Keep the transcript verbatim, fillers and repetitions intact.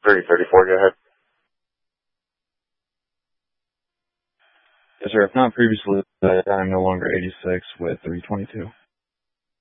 three thirty-four, go ahead. Yes, sir. If not previously, uh, I'm no longer eighty-six with three twenty-two.